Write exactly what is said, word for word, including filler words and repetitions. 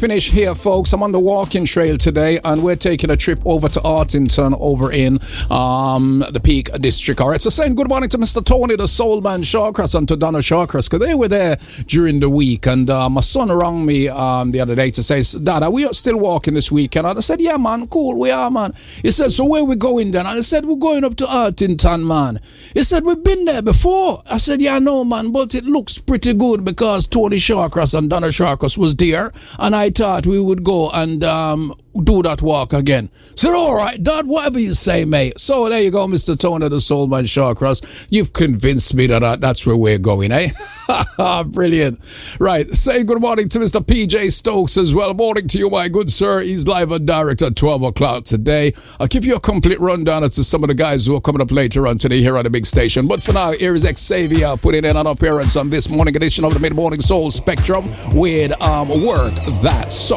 finish here, folks. I'm on the walking trail today, and we're taking a trip over to Artington over in um, the Peak District. All right, so saying good morning to Mister Tony, the Soul Man Shawcross, and to Donna Shawcross, because they were there during the week. And uh, my son rang me um, the other day to say, Dad, are we still walking this weekend? And I said, yeah, man, cool, we are, man. He said, so where we going then? And I said, we're going up to Artington, man. He said, we've been there before. I said, yeah, no, man, but it looks pretty good because Tony Shawcross and Donna Shawcross was there, and I thought we would go and um, do that walk again. So, all right, Dad, whatever you say, mate. So, there you go, Mister Tony, the Soul Man Shawcross. You've convinced me that uh, that's where we're going, eh? Brilliant. Right, say good morning to Mister P J Stokes as well. Morning to you, my good sir. He's live and direct at twelve o'clock today. I'll give you a complete rundown as to some of the guys who are coming up later on today here on the big station. But for now, here is Xavier putting in an appearance on this morning edition of the Mid-Morning Soul Spectrum with um, Work That Song.